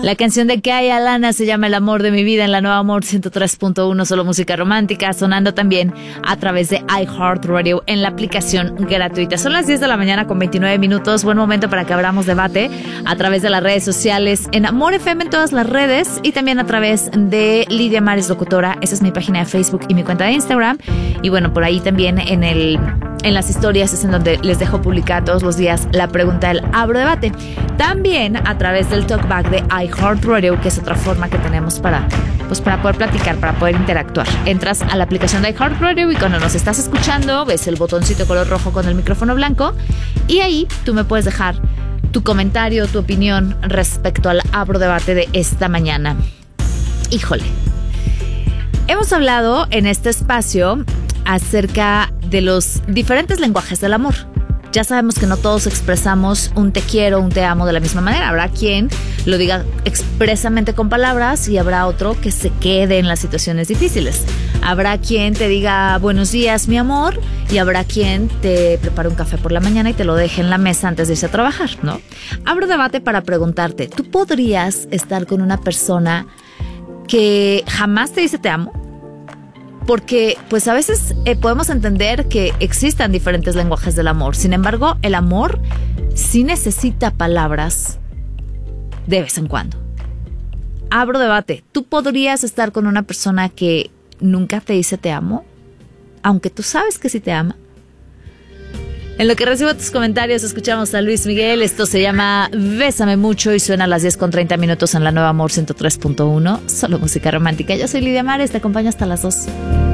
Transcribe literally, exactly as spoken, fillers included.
La canción de Kaya Lana se llama El amor de mi vida en la Nueva Amor ciento tres punto uno, solo música romántica, sonando también a través de iHeartRadio en la aplicación gratuita. Son las diez de la mañana con veintinueve minutos. Buen momento para que abramos debate a través de las redes sociales, en Amor F M en todas las redes y también a través de Lidia Mares Locutora. Esa es mi página de Facebook y mi cuenta de Instagram. Y bueno, por ahí también en el... En las historias es en donde les dejo publicar todos los días la pregunta del Abro Debate. También a través del Talkback de iHeartRadio, que es otra forma que tenemos para, pues para poder platicar, para poder interactuar. Entras a la aplicación de iHeartRadio y cuando nos estás escuchando ves el botoncito color rojo con el micrófono blanco y ahí tú me puedes dejar tu comentario, tu opinión respecto al Abro Debate de esta mañana. Híjole. Hemos hablado en este espacio acerca de los diferentes lenguajes del amor. Ya sabemos que no todos expresamos un te quiero, un te amo de la misma manera. Habrá quien lo diga expresamente con palabras y habrá otro que se quede en las situaciones difíciles. Habrá quien te diga buenos días, mi amor, y habrá quien te prepare un café por la mañana y te lo deje en la mesa antes de irse a trabajar, ¿no? Abro debate para preguntarte, ¿tú podrías estar con una persona que jamás te dice te amo? Porque pues a veces eh, podemos entender que existan diferentes lenguajes del amor. Sin embargo, el amor sí necesita palabras de vez en cuando. Abro debate. ¿Tú podrías estar con una persona que nunca te dice te amo? Aunque tú sabes que sí te ama. En lo que recibo tus comentarios, escuchamos a Luis Miguel. Esto se llama Bésame Mucho y suena a las diez con treinta minutos en la Nueva Amor ciento tres punto uno. Solo música romántica. Yo soy Lidia Mares, te acompaño hasta las dos.